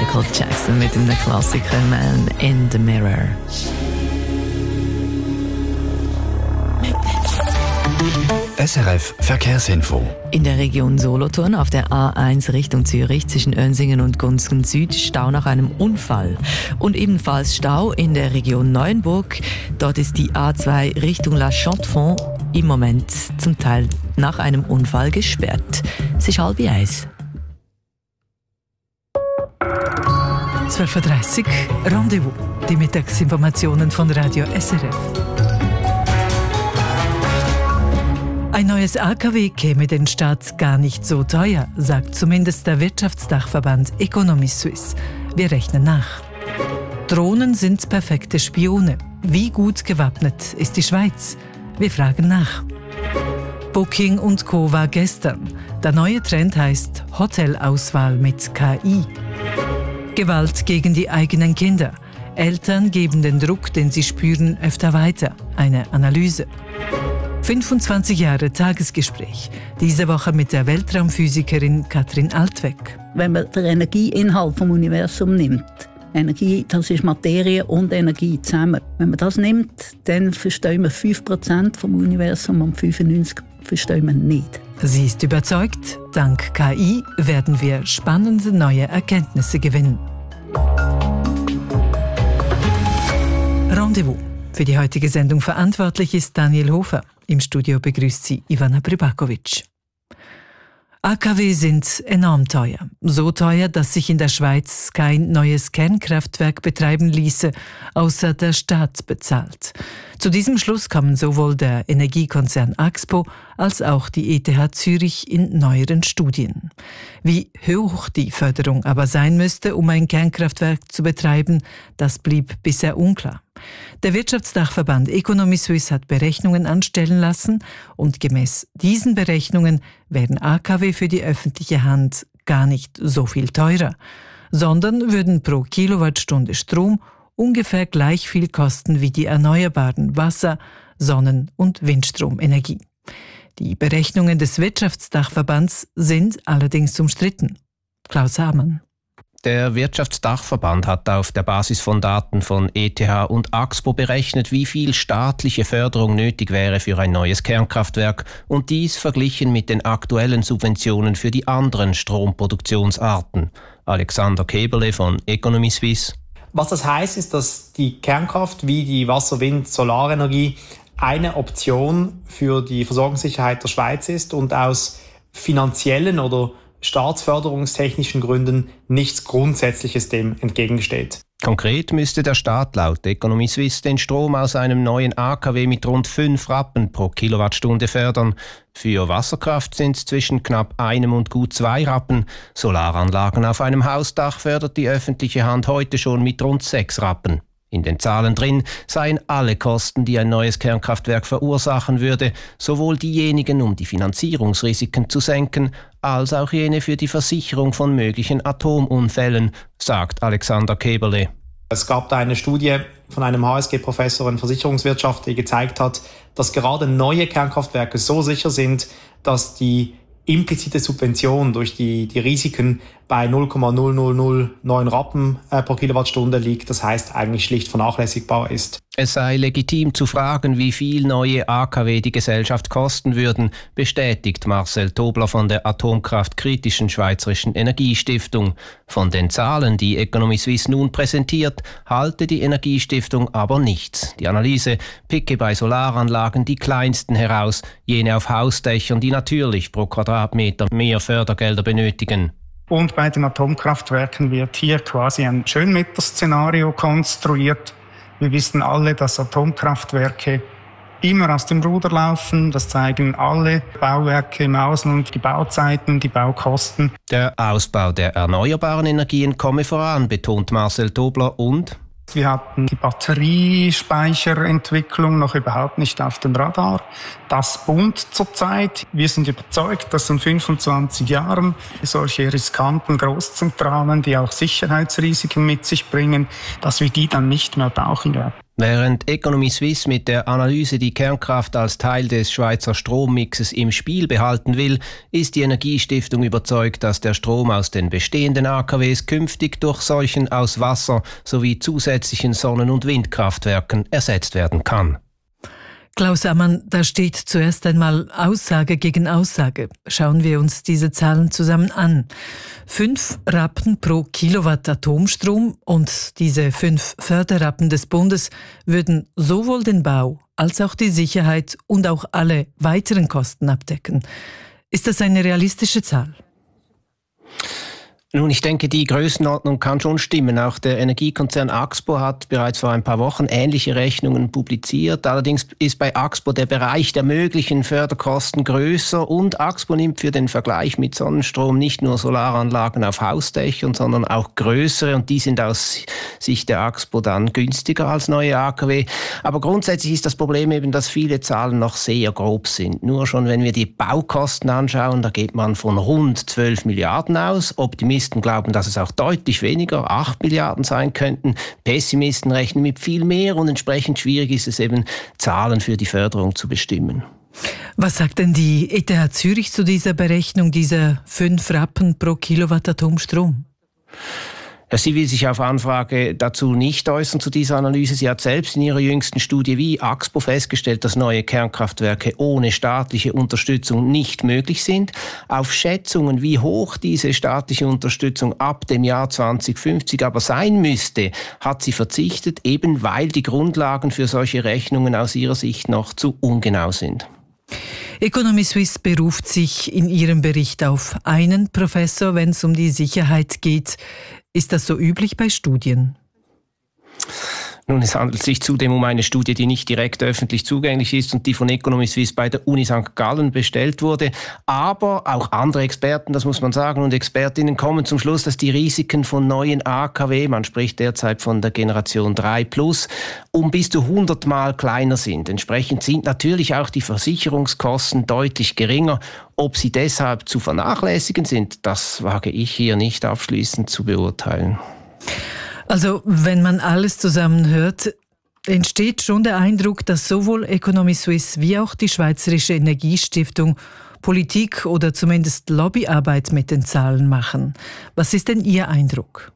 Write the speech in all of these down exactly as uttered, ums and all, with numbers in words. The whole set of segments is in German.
Michael Jackson mit einem Klassiker Man in the Mirror. S R F Verkehrsinfo. In der Region Solothurn auf der A eins Richtung Zürich zwischen Önsingen und Gunzen Süd Stau nach einem Unfall. Und ebenfalls Stau in der Region Neuenburg. Dort ist die A zwei Richtung La Chaux-de-Fonds im Moment zum Teil nach einem Unfall gesperrt. Es ist halb eins. zwölf Uhr dreißig Rendezvous. Die Mittagsinformationen von Radio S R F. Ein neues A K W käme den Staat gar nicht so teuer, sagt zumindest der Wirtschaftsdachverband Economy Suisse. Wir rechnen nach. Drohnen sind perfekte Spione. Wie gut gewappnet ist die Schweiz? Wir fragen nach. Booking und Co. war gestern. Der neue Trend heißt Hotelauswahl mit K I. Gewalt gegen die eigenen Kinder. Eltern geben den Druck, den sie spüren, öfter weiter. Eine Analyse. fünfundzwanzig Jahre Tagesgespräch. Diese Woche mit der Weltraumphysikerin Katrin Altweg. Wenn man den Energieinhalt vom Universum nimmt, Energie, das ist Materie und Energie zusammen. Wenn man das nimmt, dann verstehen wir fünf Prozent vom Universum und fünfundneunzig Prozent verstehen wir nicht. Sie ist überzeugt, dank K I werden wir spannende neue Erkenntnisse gewinnen. Rendezvous. Für die heutige Sendung verantwortlich ist Daniel Hofer. Im Studio begrüßt sie Ivana Pribakovic. A K W sind enorm teuer. So teuer, dass sich in der Schweiz kein neues Kernkraftwerk betreiben ließe, außer der Staat bezahlt. Zu diesem Schluss kommen sowohl der Energiekonzern Axpo als auch die E T H Zürich in neueren Studien. Wie hoch die Förderung aber sein müsste, um ein Kernkraftwerk zu betreiben, das blieb bisher unklar. Der Wirtschaftsdachverband Economy Suisse hat Berechnungen anstellen lassen und gemäß diesen Berechnungen wären A K W für die öffentliche Hand gar nicht so viel teurer, sondern würden pro Kilowattstunde Strom ungefähr gleich viel kosten wie die erneuerbaren Wasser-, Sonnen- und Windstromenergie. Die Berechnungen des Wirtschaftsdachverbands sind allerdings umstritten. Klaus Hamann. Der Wirtschaftsdachverband hat auf der Basis von Daten von E T H und Axpo berechnet, wie viel staatliche Förderung nötig wäre für ein neues Kernkraftwerk und dies verglichen mit den aktuellen Subventionen für die anderen Stromproduktionsarten. Alexander Keberle von Economy Suisse. Was das heißt, ist, dass die Kernkraft wie die Wasser-, Wind-, Solarenergie eine Option für die Versorgungssicherheit der Schweiz ist und aus finanziellen oder staatsförderungstechnischen Gründen nichts Grundsätzliches dem entgegensteht. Konkret müsste der Staat laut Economy Suisse den Strom aus einem neuen A K W mit rund fünf Rappen pro Kilowattstunde fördern. Für Wasserkraft sind es zwischen knapp einem und gut zwei Rappen. Solaranlagen auf einem Hausdach fördert die öffentliche Hand heute schon mit rund sechs Rappen. In den Zahlen drin seien alle Kosten, die ein neues Kernkraftwerk verursachen würde, sowohl diejenigen, um die Finanzierungsrisiken zu senken, als auch jene für die Versicherung von möglichen Atomunfällen, sagt Alexander Keberle. Es gab da eine Studie von einem H S G-Professor in Versicherungswirtschaft, die gezeigt hat, dass gerade neue Kernkraftwerke so sicher sind, dass die implizite Subvention durch die, die Risiken bei null Komma null null null neun Rappen äh, pro Kilowattstunde liegt. Das heißt, eigentlich schlicht vernachlässigbar ist. Es sei legitim zu fragen, wie viel neue A K W die Gesellschaft kosten würden, bestätigt Marcel Tobler von der atomkraftkritischen Schweizerischen Energiestiftung. Von den Zahlen, die Economy Suisse nun präsentiert, halte die Energiestiftung aber nichts. Die Analyse picke bei Solaranlagen die kleinsten heraus, jene auf Hausdächern, die natürlich pro Quadratmeter mehr Fördergelder benötigen. Und bei den Atomkraftwerken wird hier quasi ein Schönwetterszenario konstruiert. Wir wissen alle, dass Atomkraftwerke immer aus dem Ruder laufen. Das zeigen alle Bauwerke im Ausland, die Bauzeiten, die Baukosten. Der Ausbau der erneuerbaren Energien komme voran, betont Marcel Tobler und wir hatten die Batteriespeicherentwicklung noch überhaupt nicht auf dem Radar. Das boomt zurzeit. Wir sind überzeugt, dass in fünfundzwanzig Jahren solche riskanten Großzentralen, die auch Sicherheitsrisiken mit sich bringen, dass wir die dann nicht mehr brauchen werden. Während Economy Suisse mit der Analyse die Kernkraft als Teil des Schweizer Strommixes im Spiel behalten will, ist die Energiestiftung überzeugt, dass der Strom aus den bestehenden A K Ws künftig durch solchen aus Wasser sowie zusätzlichen Sonnen- und Windkraftwerken ersetzt werden kann. Klaus Ammann, da steht zuerst einmal Aussage gegen Aussage. Schauen wir uns diese Zahlen zusammen an. Fünf Rappen pro Kilowatt Atomstrom und diese fünf Förderrappen des Bundes würden sowohl den Bau als auch die Sicherheit und auch alle weiteren Kosten abdecken. Ist das eine realistische Zahl? Nun, ich denke, die Größenordnung kann schon stimmen. Auch der Energiekonzern Axpo hat bereits vor ein paar Wochen ähnliche Rechnungen publiziert. Allerdings ist bei Axpo der Bereich der möglichen Förderkosten größer und Axpo nimmt für den Vergleich mit Sonnenstrom nicht nur Solaranlagen auf Hausdächern, sondern auch größere, und die sind aus Sicht der Axpo dann günstiger als neue A K W. Aber grundsätzlich ist das Problem eben, dass viele Zahlen noch sehr grob sind. Nur schon, wenn wir die Baukosten anschauen, da geht man von rund zwölf Milliarden aus. Optimisten glauben, dass es auch deutlich weniger, acht Milliarden sein könnten. Pessimisten rechnen mit viel mehr und entsprechend schwierig ist es eben, Zahlen für die Förderung zu bestimmen. Was sagt denn die E T H Zürich zu dieser Berechnung dieser fünf Rappen pro Kilowatt Atomstrom? Sie will sich auf Anfrage dazu nicht äußern zu dieser Analyse. Sie hat selbst in ihrer jüngsten Studie wie Axpo festgestellt, dass neue Kernkraftwerke ohne staatliche Unterstützung nicht möglich sind. Auf Schätzungen, wie hoch diese staatliche Unterstützung ab dem Jahr zwanzig fünfzig aber sein müsste, hat sie verzichtet, eben weil die Grundlagen für solche Rechnungen aus ihrer Sicht noch zu ungenau sind. Economy Suisse beruft sich in ihrem Bericht auf einen Professor, wenn es um die Sicherheit geht. Ist das so üblich bei Studien? Nun, es handelt sich zudem um eine Studie, die nicht direkt öffentlich zugänglich ist und die von Economy Suisse bei der Uni Sankt Gallen bestellt wurde. Aber auch andere Experten, das muss man sagen, und Expertinnen kommen zum Schluss, dass die Risiken von neuen A K W, man spricht derzeit von der Generation drei plus, um bis zu hundert Mal kleiner sind. Entsprechend sind natürlich auch die Versicherungskosten deutlich geringer. Ob sie deshalb zu vernachlässigen sind, das wage ich hier nicht abschließend zu beurteilen. Also, wenn man alles zusammen hört, entsteht schon der Eindruck, dass sowohl Economy Suisse wie auch die Schweizerische Energiestiftung Politik oder zumindest Lobbyarbeit mit den Zahlen machen. Was ist denn Ihr Eindruck?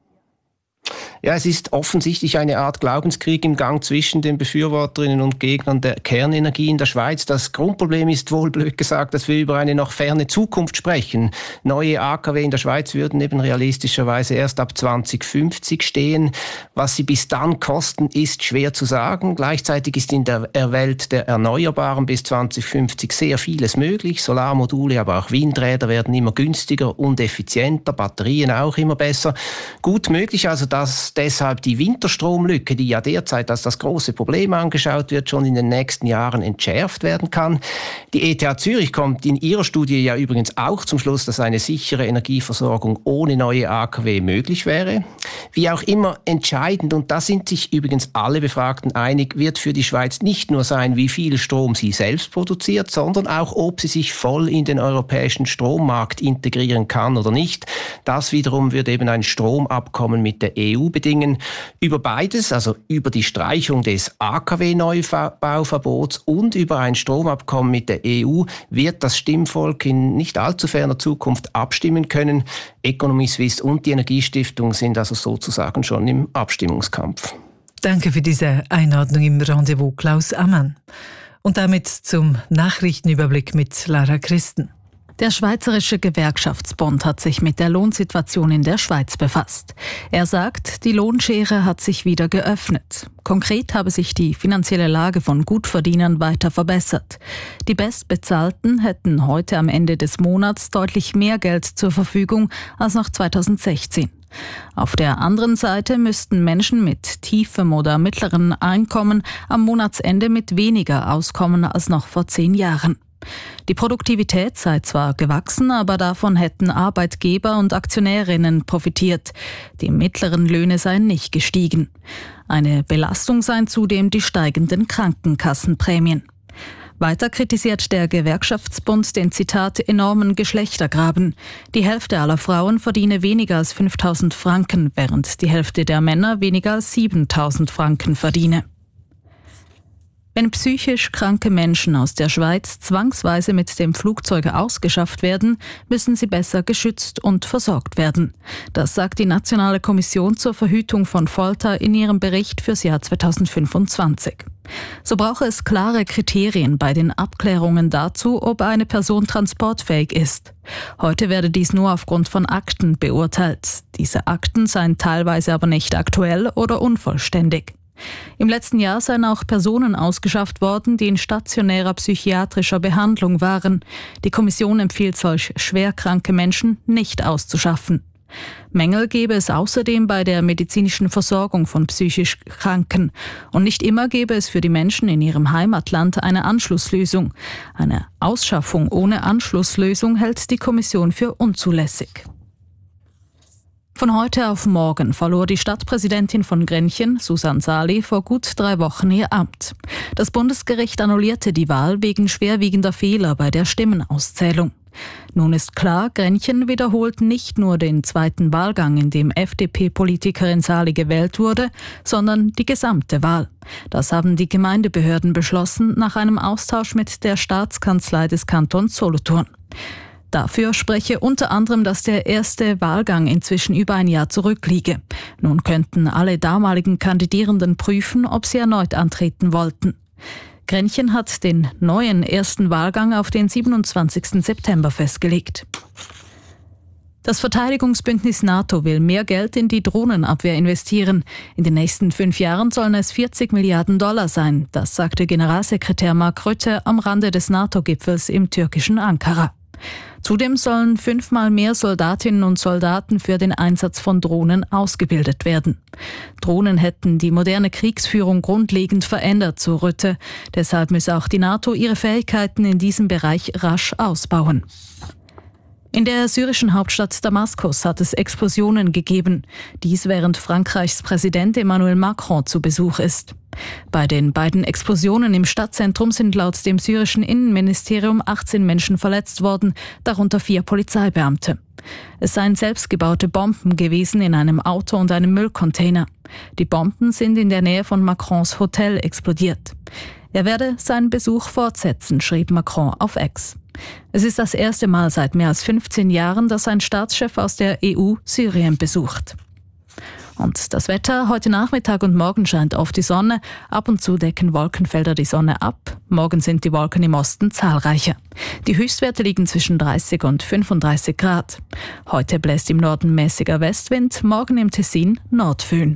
Ja, es ist offensichtlich eine Art Glaubenskrieg im Gang zwischen den Befürworterinnen und Gegnern der Kernenergie in der Schweiz. Das Grundproblem ist wohl, blöd gesagt, dass wir über eine noch ferne Zukunft sprechen. Neue A K W in der Schweiz würden eben realistischerweise erst ab zwanzig fünfzig stehen. Was sie bis dann kosten, ist schwer zu sagen. Gleichzeitig ist in der Welt der Erneuerbaren bis zwanzig fünfzig sehr vieles möglich. Solarmodule, aber auch Windräder werden immer günstiger und effizienter, Batterien auch immer besser. Gut möglich also, dass deshalb die Winterstromlücke, die ja derzeit als das große Problem angeschaut wird, schon in den nächsten Jahren entschärft werden kann. Die E T H Zürich kommt in ihrer Studie ja übrigens auch zum Schluss, dass eine sichere Energieversorgung ohne neue A K W möglich wäre. Wie auch immer entscheidend, und da sind sich übrigens alle Befragten einig, wird für die Schweiz nicht nur sein, wie viel Strom sie selbst produziert, sondern auch, ob sie sich voll in den europäischen Strommarkt integrieren kann oder nicht. Das wiederum wird eben ein Stromabkommen mit der E U bedingen. Über beides, also über die Streichung des A K W-Neubauverbots und über ein Stromabkommen mit der E U, wird das Stimmvolk in nicht allzu ferner Zukunft abstimmen können. Economy Suisse und die Energiestiftung sind also sozusagen schon im Abstimmungskampf. Danke für diese Einordnung im Rendezvous, Klaus Ammann. Und damit zum Nachrichtenüberblick mit Lara Christen. Der Schweizerische Gewerkschaftsbund hat sich mit der Lohnsituation in der Schweiz befasst. Er sagt, die Lohnschere hat sich wieder geöffnet. Konkret habe sich die finanzielle Lage von Gutverdienern weiter verbessert. Die Bestbezahlten hätten heute am Ende des Monats deutlich mehr Geld zur Verfügung als noch zweitausendsechzehn. Auf der anderen Seite müssten Menschen mit tiefem oder mittleren Einkommen am Monatsende mit weniger auskommen als noch vor zehn Jahren. Die Produktivität sei zwar gewachsen, aber davon hätten Arbeitgeber und Aktionärinnen profitiert. Die mittleren Löhne seien nicht gestiegen. Eine Belastung seien zudem die steigenden Krankenkassenprämien. Weiter kritisiert der Gewerkschaftsbund den, Zitat, enormen Geschlechtergraben. Die Hälfte aller Frauen verdiene weniger als fünftausend Franken, während die Hälfte der Männer weniger als siebentausend Franken verdiene. Wenn psychisch kranke Menschen aus der Schweiz zwangsweise mit dem Flugzeug ausgeschafft werden, müssen sie besser geschützt und versorgt werden. Das sagt die Nationale Kommission zur Verhütung von Folter in ihrem Bericht fürs Jahr zweitausendfünfundzwanzig. So brauche es klare Kriterien bei den Abklärungen dazu, ob eine Person transportfähig ist. Heute werde dies nur aufgrund von Akten beurteilt. Diese Akten seien teilweise aber nicht aktuell oder unvollständig. Im letzten Jahr seien auch Personen ausgeschafft worden, die in stationärer psychiatrischer Behandlung waren. Die Kommission empfiehlt solch schwerkranke Menschen nicht auszuschaffen. Mängel gebe es außerdem bei der medizinischen Versorgung von psychisch Kranken. Und nicht immer gebe es für die Menschen in ihrem Heimatland eine Anschlusslösung. Eine Ausschaffung ohne Anschlusslösung hält die Kommission für unzulässig. Von heute auf morgen verlor die Stadtpräsidentin von Grenchen, Susan Sali, vor gut drei Wochen ihr Amt. Das Bundesgericht annullierte die Wahl wegen schwerwiegender Fehler bei der Stimmenauszählung. Nun ist klar, Grenchen wiederholt nicht nur den zweiten Wahlgang, in dem F D P-Politikerin Sali gewählt wurde, sondern die gesamte Wahl. Das haben die Gemeindebehörden beschlossen nach einem Austausch mit der Staatskanzlei des Kantons Solothurn. Dafür spreche unter anderem, dass der erste Wahlgang inzwischen über ein Jahr zurückliege. Nun könnten alle damaligen Kandidierenden prüfen, ob sie erneut antreten wollten. Grenchen hat den neuen ersten Wahlgang auf den siebenundzwanzigsten September festgelegt. Das Verteidigungsbündnis NATO will mehr Geld in die Drohnenabwehr investieren. In den nächsten fünf Jahren sollen es vierzig Milliarden Dollar sein. Das sagte Generalsekretär Mark Rutte am Rande des NATO-Gipfels im türkischen Ankara. Zudem sollen fünfmal mehr Soldatinnen und Soldaten für den Einsatz von Drohnen ausgebildet werden. Drohnen hätten die moderne Kriegsführung grundlegend verändert, so Rutte. Deshalb müsse auch die NATO ihre Fähigkeiten in diesem Bereich rasch ausbauen. In der syrischen Hauptstadt Damaskus hat es Explosionen gegeben. Dies während Frankreichs Präsident Emmanuel Macron zu Besuch ist. Bei den beiden Explosionen im Stadtzentrum sind laut dem syrischen Innenministerium achtzehn Menschen verletzt worden, darunter vier Polizeibeamte. Es seien selbstgebaute Bomben gewesen in einem Auto und einem Müllcontainer. Die Bomben sind in der Nähe von Macrons Hotel explodiert. Er werde seinen Besuch fortsetzen, schrieb Macron auf X. Es ist das erste Mal seit mehr als fünfzehn Jahren, dass ein Staatschef aus der E U Syrien besucht. Und das Wetter: Heute Nachmittag und morgen scheint oft die Sonne. Ab und zu decken Wolkenfelder die Sonne ab. Morgen sind die Wolken im Osten zahlreicher. Die Höchstwerte liegen zwischen dreißig und fünfunddreißig Grad. Heute bläst im Norden mäßiger Westwind, morgen im Tessin Nordföhn.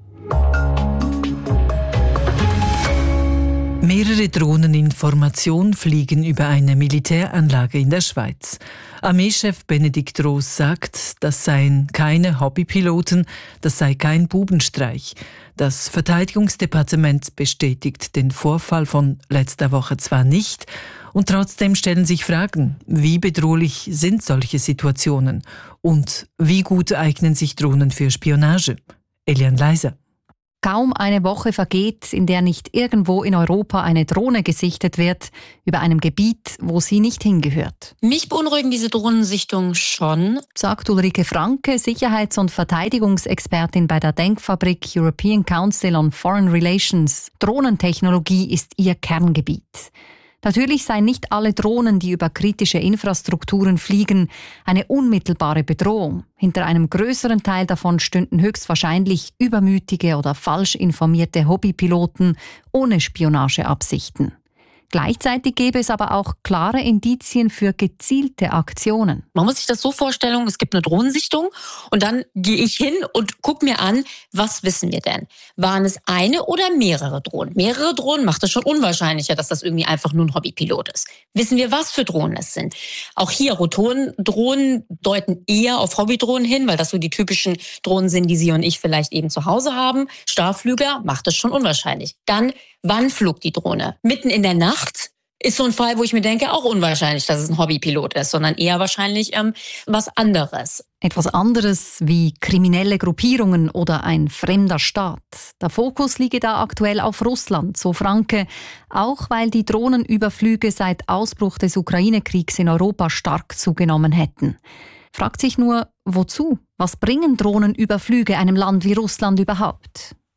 Mehrere Drohnen in Formation fliegen über eine Militäranlage in der Schweiz. Armeechef Benedikt Roos sagt, das seien keine Hobbypiloten, das sei kein Bubenstreich. Das Verteidigungsdepartement bestätigt den Vorfall von letzter Woche zwar nicht, und trotzdem stellen sich Fragen, wie bedrohlich sind solche Situationen und wie gut eignen sich Drohnen für Spionage? Elian Leiser. Kaum eine Woche vergeht, in der nicht irgendwo in Europa eine Drohne gesichtet wird, über einem Gebiet, wo sie nicht hingehört. Mich beunruhigen diese Drohnensichtungen schon, sagt Ulrike Franke, Sicherheits- und Verteidigungsexpertin bei der Denkfabrik European Council on Foreign Relations. Drohnentechnologie ist ihr Kerngebiet. Natürlich seien nicht alle Drohnen, die über kritische Infrastrukturen fliegen, eine unmittelbare Bedrohung. Hinter einem größeren Teil davon stünden höchstwahrscheinlich übermütige oder falsch informierte Hobbypiloten ohne Spionageabsichten. Gleichzeitig gäbe es aber auch klare Indizien für gezielte Aktionen. Man muss sich das so vorstellen, es gibt eine Drohnensichtung und dann gehe ich hin und gucke mir an, was wissen wir denn? Waren es eine oder mehrere Drohnen? Mehrere Drohnen macht es schon unwahrscheinlicher, dass das irgendwie einfach nur ein Hobbypilot ist. Wissen wir, was für Drohnen es sind? Auch hier, Rotorendrohnen deuten eher auf Hobbydrohnen hin, weil das so die typischen Drohnen sind, die Sie und ich vielleicht eben zu Hause haben. Starrflüger macht es schon unwahrscheinlich. Dann, wann flog die Drohne? Mitten in der Nacht? Ist so ein Fall, wo ich mir denke, auch unwahrscheinlich, dass es ein Hobbypilot ist, sondern eher wahrscheinlich ähm, was anderes. Etwas anderes wie kriminelle Gruppierungen oder ein fremder Staat. Der Fokus liege da aktuell auf Russland, so Franke, auch weil die Drohnenüberflüge seit Ausbruch des Ukraine-Kriegs in Europa stark zugenommen hätten. Fragt sich nur, wozu? Was bringen Drohnenüberflüge einem Land wie Russland überhaupt?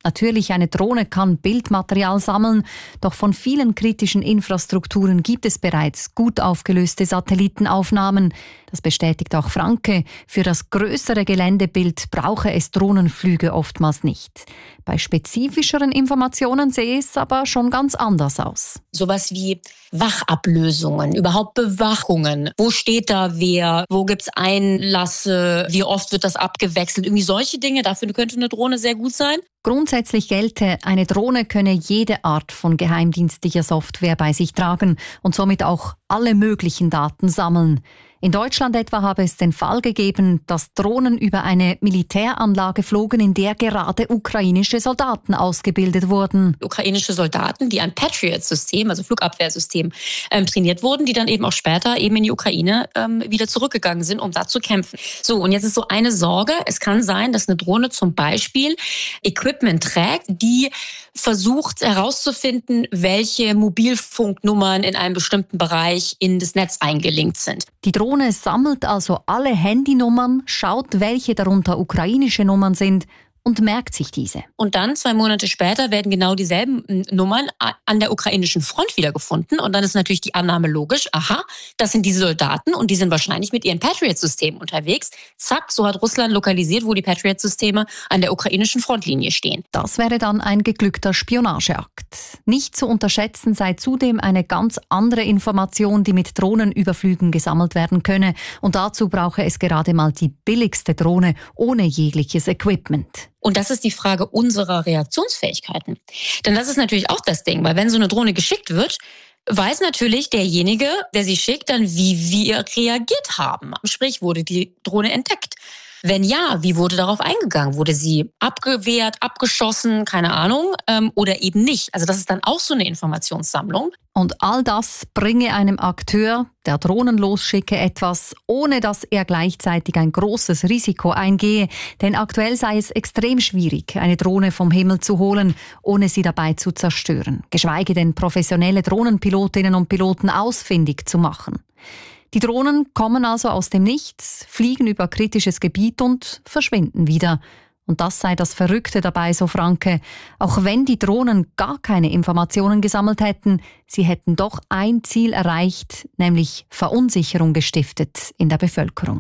Natürlich, eine Drohne kann Bildmaterial sammeln, doch von vielen kritischen Infrastrukturen gibt es bereits gut aufgelöste Satellitenaufnahmen. Das bestätigt auch Franke. Für das größere Geländebild brauche es Drohnenflüge oftmals nicht. Bei spezifischeren Informationen sehe es aber schon ganz anders aus. Sowas wie Wachablösungen, überhaupt Bewachungen. Wo steht da wer? Wo gibt's Einlasse? Wie oft wird das abgewechselt? Irgendwie solche Dinge. Dafür könnte eine Drohne sehr gut sein. Grundsätzlich gelte, eine Drohne könne jede Art von geheimdienstlicher Software bei sich tragen und somit auch alle möglichen Daten sammeln. In Deutschland etwa habe es den Fall gegeben, dass Drohnen über eine Militäranlage flogen, in der gerade ukrainische Soldaten ausgebildet wurden. Ukrainische Soldaten, die ein Patriot-System, also Flugabwehrsystem, ähm, trainiert wurden, die dann eben auch später eben in die Ukraine ähm, wieder zurückgegangen sind, um da zu kämpfen. So, und jetzt ist so eine Sorge. Es kann sein, dass eine Drohne zum Beispiel Equipment trägt, die versucht herauszufinden, welche Mobilfunknummern in einem bestimmten Bereich in das Netz eingelinkt sind. Die Drohne sammelt also alle Handynummern, schaut, welche darunter ukrainische Nummern sind und merkt sich diese. Und dann, zwei Monate später, werden genau dieselben Nummern an der ukrainischen Front wiedergefunden. Und dann ist natürlich die Annahme logisch, aha, das sind diese Soldaten und die sind wahrscheinlich mit ihren Patriot-Systemen unterwegs. Zack, so hat Russland lokalisiert, wo die Patriot-Systeme an der ukrainischen Frontlinie stehen. Das wäre dann ein geglückter Spionageakt. Nicht zu unterschätzen sei zudem eine ganz andere Information, die mit Drohnenüberflügen gesammelt werden könne. Und dazu brauche es gerade mal die billigste Drohne ohne jegliches Equipment. Und das ist die Frage unserer Reaktionsfähigkeiten. Denn das ist natürlich auch das Ding, weil wenn so eine Drohne geschickt wird, weiß natürlich derjenige, der sie schickt, dann, wie wir reagiert haben. Sprich, wurde die Drohne entdeckt? Wenn ja, wie wurde darauf eingegangen? Wurde sie abgewehrt, abgeschossen, keine Ahnung, ähm, oder eben nicht? Also das ist dann auch so eine Informationssammlung. Und all das bringe einem Akteur, der Drohnen losschicke, etwas, ohne dass er gleichzeitig ein großes Risiko eingehe. Denn aktuell sei es extrem schwierig, eine Drohne vom Himmel zu holen, ohne sie dabei zu zerstören. Geschweige denn professionelle Drohnenpilotinnen und Piloten ausfindig zu machen. Die Drohnen kommen also aus dem Nichts, fliegen über kritisches Gebiet und verschwinden wieder. Und das sei das Verrückte dabei, so Franke. Auch wenn die Drohnen gar keine Informationen gesammelt hätten, sie hätten doch ein Ziel erreicht, nämlich Verunsicherung gestiftet in der Bevölkerung.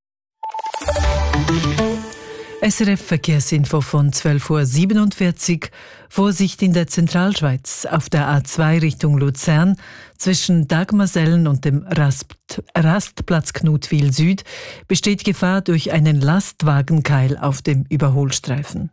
S R F Verkehrsinfo von zwölf Uhr siebenundvierzig. Vorsicht in der Zentralschweiz auf der A zwei Richtung Luzern zwischen Dagmarsellen und dem Rast, Rastplatz Knutwil Süd besteht Gefahr durch einen Lastwagenkeil auf dem Überholstreifen.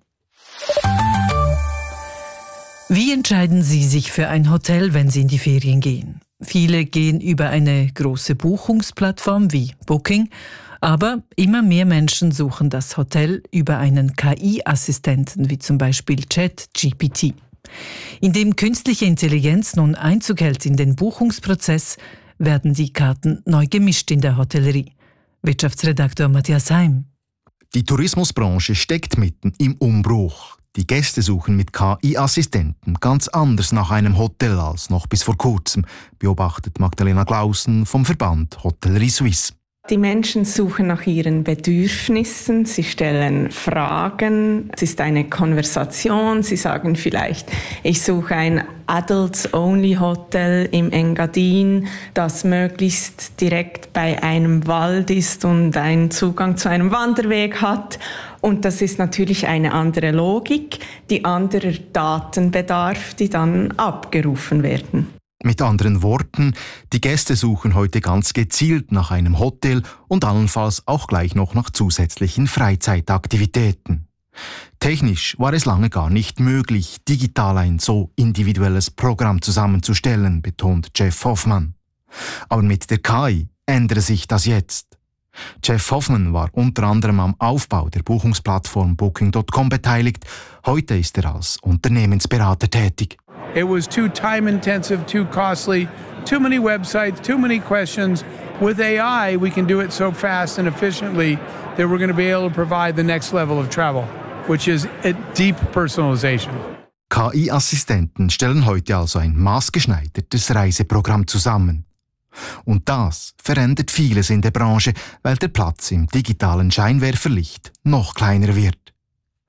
Wie entscheiden Sie sich für ein Hotel, wenn Sie in die Ferien gehen? Viele gehen über eine große Buchungsplattform wie Booking, aber immer mehr Menschen suchen das Hotel über einen K I-Assistenten wie zum Beispiel ChatGPT. Indem künstliche Intelligenz nun Einzug hält in den Buchungsprozess, werden die Karten neu gemischt in der Hotellerie. Wirtschaftsredaktor Matthias Heim. Die Tourismusbranche steckt mitten im Umbruch. Die Gäste suchen mit K I-Assistenten ganz anders nach einem Hotel als noch bis vor kurzem, beobachtet Magdalena Glausen vom Verband Hotellerie Suisse. Die Menschen suchen nach ihren Bedürfnissen, sie stellen Fragen, es ist eine Konversation, sie sagen vielleicht, ich suche ein Adults-Only-Hotel im Engadin, das möglichst direkt bei einem Wald ist und einen Zugang zu einem Wanderweg hat. Und das ist natürlich eine andere Logik, die anderer Daten bedarf, die dann abgerufen werden. Mit anderen Worten, die Gäste suchen heute ganz gezielt nach einem Hotel und allenfalls auch gleich noch nach zusätzlichen Freizeitaktivitäten. Technisch war es lange gar nicht möglich, digital ein so individuelles Programm zusammenzustellen, betont Jeff Hoffmann. Aber mit der K I ändere sich das jetzt. Jeff Hoffmann war unter anderem am Aufbau der Buchungsplattform Booking Punkt com beteiligt. Heute ist er als Unternehmensberater tätig. It was too time-intensive, too costly, too many websites, too many questions. With A I, we can do it so fast and efficiently that we're going to be able to provide the next level of travel, which is a deep personalization. K I-Assistenten stellen heute also ein maßgeschneidertes Reiseprogramm zusammen. Und das verändert vieles in der Branche, weil der Platz im digitalen Scheinwerferlicht noch kleiner wird.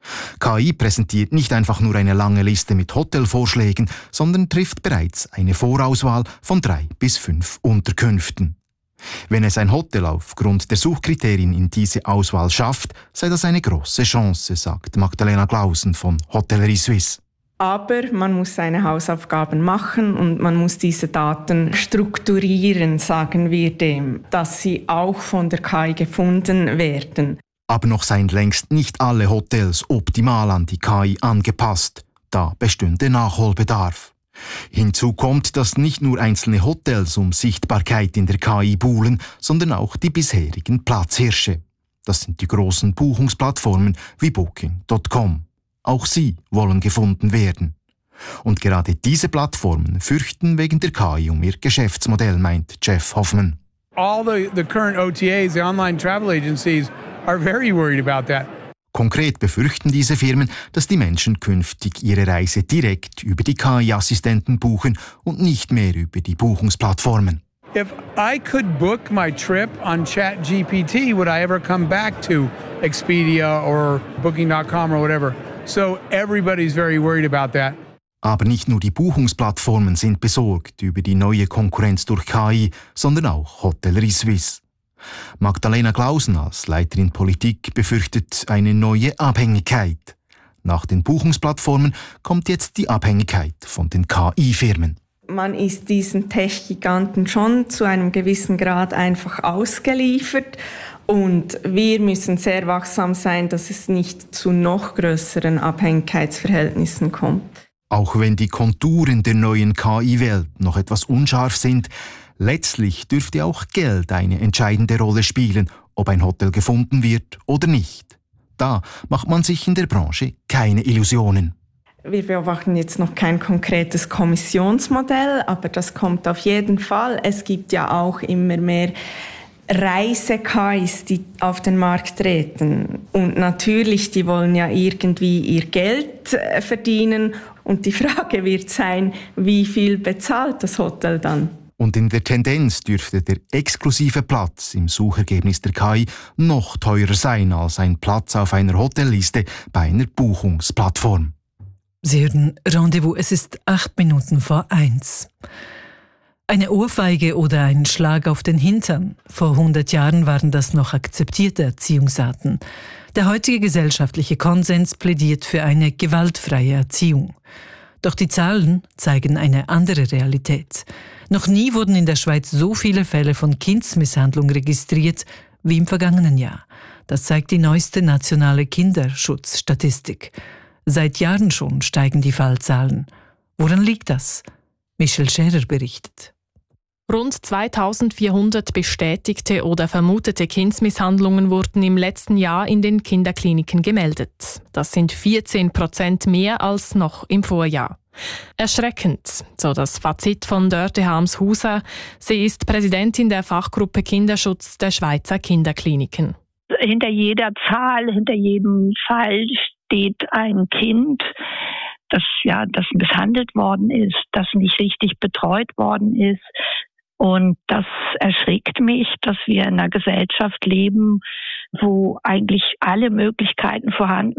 K I präsentiert nicht einfach nur eine lange Liste mit Hotelvorschlägen, sondern trifft bereits eine Vorauswahl von drei bis fünf Unterkünften. Wenn es ein Hotel aufgrund der Suchkriterien in diese Auswahl schafft, sei das eine große Chance, sagt Magdalena Glausen von Hotellerie Suisse. Aber man muss seine Hausaufgaben machen und man muss diese Daten strukturieren, sagen wir dem, dass sie auch von der K I gefunden werden. Aber noch seien längst nicht alle Hotels optimal an die K I angepasst. Da bestünde Nachholbedarf. Hinzu kommt, dass nicht nur einzelne Hotels um Sichtbarkeit in der K I buhlen, sondern auch die bisherigen Platzhirsche. Das sind die großen Buchungsplattformen wie Booking Punkt com. Auch sie wollen gefunden werden. Und gerade diese Plattformen fürchten wegen der K I um ihr Geschäftsmodell, meint Jeff Hoffman. All the, the current O T As, the online travel agencies, are very worried about that. Konkret befürchten diese Firmen, dass die Menschen künftig ihre Reise direkt über die K I-Assistenten buchen und nicht mehr über die Buchungsplattformen. If I could book my trip on ChatGPT, would I ever come back to Expedia or Booking Punkt com or whatever? So everybody's very worried about that. Aber nicht nur die Buchungsplattformen sind besorgt über die neue Konkurrenz durch K I, sondern auch Hotellerie Suisse. Magdalena Glausen als Leiterin Politik befürchtet eine neue Abhängigkeit. Nach den Buchungsplattformen kommt jetzt die Abhängigkeit von den K I-Firmen. Man ist diesen Tech-Giganten schon zu einem gewissen Grad einfach ausgeliefert und wir müssen sehr wachsam sein, dass es nicht zu noch größeren Abhängigkeitsverhältnissen kommt. Auch wenn die Konturen der neuen K I-Welt noch etwas unscharf sind, letztlich dürfte auch Geld eine entscheidende Rolle spielen, ob ein Hotel gefunden wird oder nicht. Da macht man sich in der Branche keine Illusionen. Wir beobachten jetzt noch kein konkretes Kommissionsmodell, aber das kommt auf jeden Fall. Es gibt ja auch immer mehr Reise-K Is, die auf den Markt treten. Und natürlich, die wollen ja irgendwie ihr Geld verdienen. Und die Frage wird sein, wie viel bezahlt das Hotel dann? Und in der Tendenz dürfte der exklusive Platz im Suchergebnis der K I noch teurer sein als ein Platz auf einer Hotelliste bei einer Buchungsplattform. Sie hören Rendezvous, es ist acht Minuten vor eins. Eine Ohrfeige oder ein Schlag auf den Hintern. Vor hundert Jahren waren das noch akzeptierte Erziehungsarten. Der heutige gesellschaftliche Konsens plädiert für eine gewaltfreie Erziehung. Doch die Zahlen zeigen eine andere Realität. Noch nie wurden in der Schweiz so viele Fälle von Kindsmisshandlung registriert wie im vergangenen Jahr. Das zeigt die neueste nationale Kinderschutzstatistik. Seit Jahren schon steigen die Fallzahlen. Woran liegt das? Michel Scherer berichtet. Rund zweitausendvierhundert bestätigte oder vermutete Kindsmisshandlungen wurden im letzten Jahr in den Kinderkliniken gemeldet. Das sind vierzehn Prozent mehr als noch im Vorjahr. Erschreckend, so das Fazit von Dörte Harms-Huser. Sie ist Präsidentin der Fachgruppe Kinderschutz der Schweizer Kinderkliniken. Hinter jeder Zahl, hinter jedem Fall steht ein Kind, das ja, das misshandelt worden ist, das nicht richtig betreut worden ist. Und das erschrickt mich, dass wir in einer Gesellschaft leben, wo eigentlich alle Möglichkeiten vorhanden